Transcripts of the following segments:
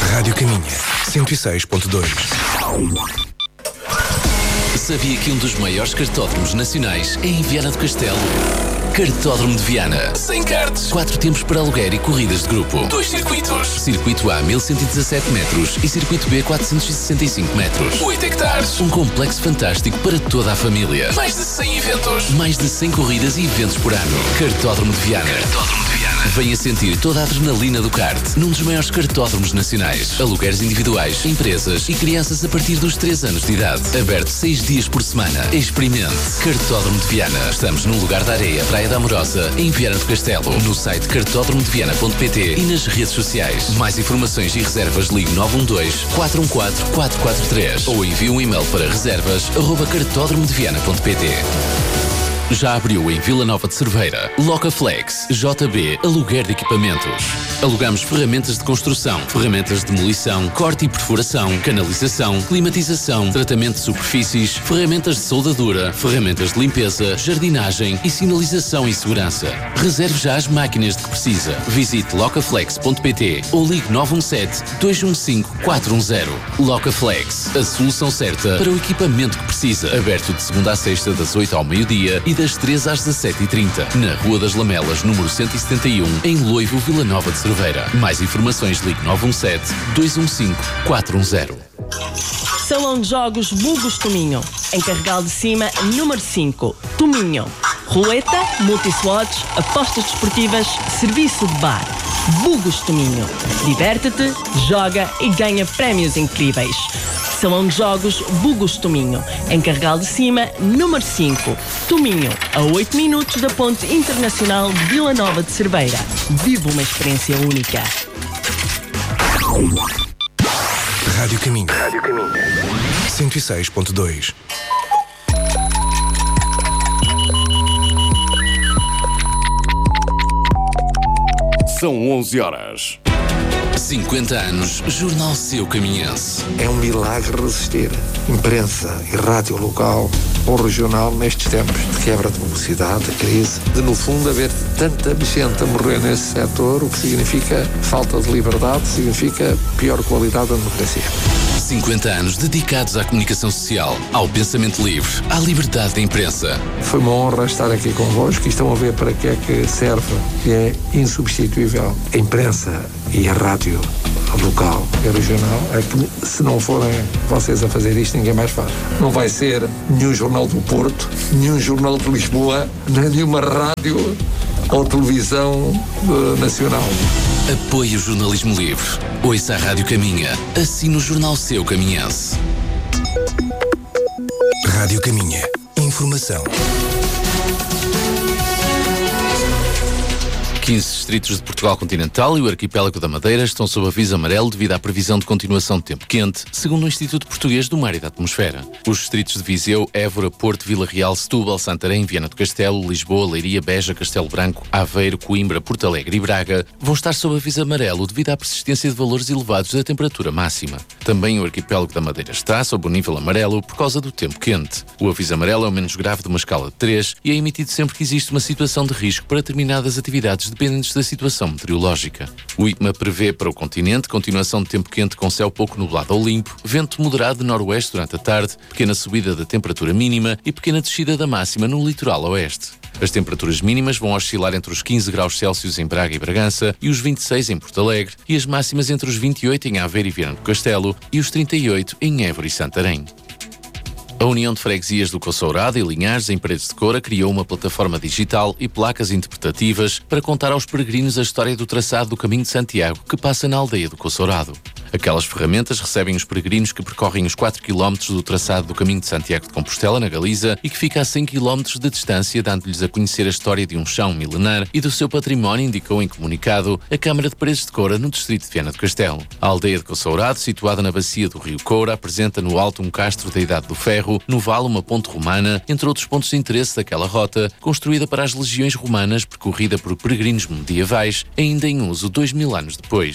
Rádio Caminha, 106.2. Sabia que um dos maiores cartódromos nacionais é em Viana do Castelo? Cartódromo de Viana. 100 karts, 4 tempos para aluguer e corridas de grupo. 2 circuitos. Circuito A, 1117 metros e Circuito B, 465 metros. 8 hectares. Um complexo fantástico para toda a família. Mais de 100 eventos. Mais de 100 corridas e eventos por ano. Cartódromo de Viana. Cartódromo de Viana. Venha sentir toda a adrenalina do kart num dos maiores cartódromos nacionais. Alugueres individuais, empresas e crianças a partir dos 3 anos de idade. Aberto 6 dias por semana. Experimente. Cartódromo de Viana. Estamos no lugar da areia, Praia da Amorosa, em Viana do Castelo. No site cartódromodeviana.pt e nas redes sociais. Mais informações e reservas, ligue 912-414-443 ou envie um e-mail para reservas@cartódromodeviana.pt. Já abriu em Vila Nova de Cerveira. Locaflex, JB, aluguer de equipamentos. Alugamos ferramentas de construção, ferramentas de demolição, corte e perfuração, canalização, climatização, tratamento de superfícies, ferramentas de soldadura, ferramentas de limpeza, jardinagem e sinalização e segurança. Reserve já as máquinas de que precisa. Visite locaflex.pt ou ligue 917-215-410. Locaflex, a solução certa para o equipamento que precisa. Aberto de segunda a sexta, das 8 ao meio-dia e das 3 às 17h30. Na Rua das Lamelas, número 171, em Loivo, Vila Nova de Cerveira. Mais informações, ligue 917-215-410. Salão de Jogos Bugos Tominho. Em Carregal de Cima, número 5. Tominho. Roleta, multislots, apostas desportivas, serviço de bar. Bugos Tominho. Diverte-te, joga e ganha prémios incríveis. Salão de Jogos Bugos Tominho. Em Carregal de Cima, número 5. Tominho, a 8 minutos da Ponte Internacional de Vila Nova de Cerveira. Vive uma experiência única. Rádio Caminho. 106.2. São 11 horas. 50 anos, Jornal Seu Caminhense. É um milagre resistir. Imprensa e rádio local ou regional nestes tempos de quebra de velocidade, de crise, de no fundo haver tanta gente a morrer nesse setor, o que significa falta de liberdade, significa pior qualidade da democracia. 50 anos dedicados à comunicação social, ao pensamento livre, à liberdade da imprensa. Foi uma honra estar aqui convosco e estão a ver para que é que serve, que é insubstituível a imprensa e a rádio local e regional. É que se não forem vocês a fazer isto, ninguém mais faz. Não vai ser nenhum jornal do Porto, nenhum jornal de Lisboa, nem nenhuma rádio ou televisão nacional. Apoie o jornalismo livre. Ouça a Rádio Caminha. Assine o Jornal Seu Caminhense. Rádio Caminha. Informação. 15 distritos de Portugal continental e o arquipélago da Madeira estão sob aviso amarelo devido à previsão de continuação de tempo quente, segundo o Instituto Português do Mar e da Atmosfera. Os distritos de Viseu, Évora, Porto, Vila Real, Setúbal, Santarém, Viana do Castelo, Lisboa, Leiria, Beja, Castelo Branco, Aveiro, Coimbra, Porto Alegre e Braga vão estar sob aviso amarelo devido à persistência de valores elevados da temperatura máxima. Também o arquipélago da Madeira está sob o nível amarelo por causa do tempo quente. O aviso amarelo é o menos grave de uma escala de 3 e é emitido sempre que existe uma situação de risco para determinadas atividades dependentes da situação meteorológica. O IPMA prevê para o continente continuação de tempo quente com céu pouco nublado ou limpo, vento moderado de noroeste durante a tarde, pequena subida da temperatura mínima e pequena descida da máxima no litoral oeste. As temperaturas mínimas vão oscilar entre os 15 graus Celsius em Braga e Bragança e os 26 em Porto Alegre e as máximas entre os 28 em Aveiro e Viana do Castelo e os 38 em Évora e Santarém. A União de Freguesias do Coçourado e Linhares, em Paredes de Coura, criou uma plataforma digital e placas interpretativas para contar aos peregrinos a história do traçado do Caminho de Santiago que passa na aldeia do Coçourado. Aquelas ferramentas recebem os peregrinos que percorrem os 4 km do traçado do Caminho de Santiago de Compostela, na Galiza, e que fica a 100 km de distância, dando-lhes a conhecer a história de um chão milenar e do seu património, indicou em comunicado a Câmara de Paredes de Coura, no distrito de Viana do Castelo. A aldeia de Coçourado, situada na bacia do rio Coura, apresenta no alto um castro da Idade do Ferro, no vale uma ponte romana, entre outros pontos de interesse daquela rota, construída para as legiões romanas, percorrida por peregrinos medievais, ainda em uso 2000 anos depois.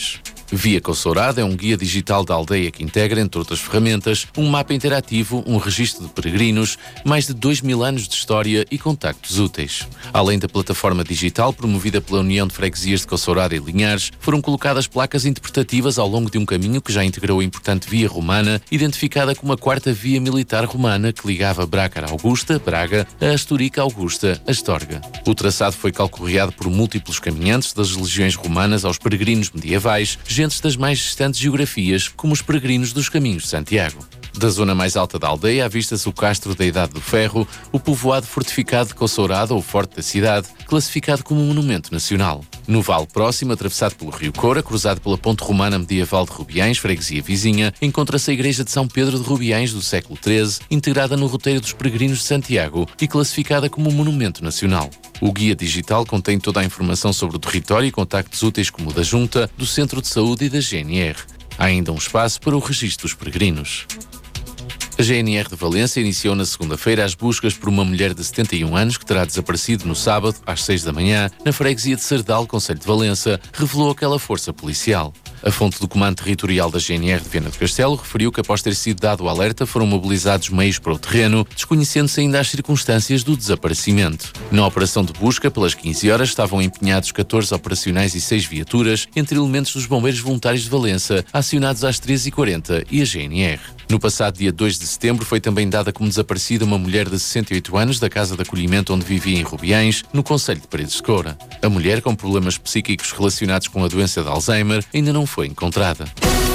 Via Consourada é um guia digital da aldeia que integra, entre outras ferramentas, um mapa interativo, um registro de peregrinos, mais de 2000 anos de história e contactos úteis. Além da plataforma digital promovida pela União de Freguesias de Consourada e Linhares, foram colocadas placas interpretativas ao longo de um caminho que já integrou a importante via romana, identificada como a 4ª via militar romana que ligava Brácara Augusta, Braga, a Astúrica Augusta, Astorga. O traçado foi calcorreado por múltiplos caminhantes das legiões romanas aos peregrinos medievais, gentes das mais distantes geografias, como os peregrinos dos caminhos de Santiago. Da zona mais alta da aldeia avista-se o castro da Idade do Ferro, o povoado fortificado de Consourada, ou Forte da Cidade, classificado como monumento nacional. No vale próximo, atravessado pelo rio Coura, cruzado pela ponte romana medieval de Rubiães, freguesia vizinha, encontra-se a igreja de São Pedro de Rubiães do século XIII, integrada no roteiro dos peregrinos de Santiago e classificada como monumento nacional. O guia digital contém toda a informação sobre o território e contactos úteis como o da Junta, do Centro de Saúde e da GNR. Há ainda um espaço para o registro dos peregrinos. A GNR de Valência iniciou na segunda-feira as buscas por uma mulher de 71 anos que terá desaparecido no sábado, às 6 da manhã, na freguesia de Sardal, concelho de Valença, revelou aquela força policial. A fonte do Comando Territorial da GNR de Viana do Castelo referiu que, após ter sido dado o alerta, foram mobilizados meios para o terreno, desconhecendo-se ainda as circunstâncias do desaparecimento. Na operação de busca, pelas 15 horas, estavam empenhados 14 operacionais e 6 viaturas, entre elementos dos Bombeiros Voluntários de Valença, acionados às 13h40 e a GNR. No passado dia 2 de setembro foi também dada como desaparecida uma mulher de 68 anos da casa de acolhimento onde vivia em Rubiães, no concelho de Paredes de Coura. A mulher, com problemas psíquicos relacionados com a doença de Alzheimer, ainda não foi encontrada.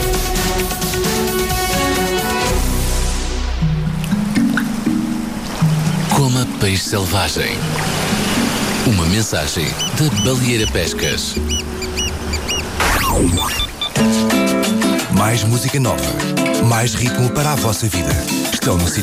Coma peixe selvagem. Uma mensagem da Baleeira Pescas. Mais música nova, mais ritmo para a vossa vida. Estão no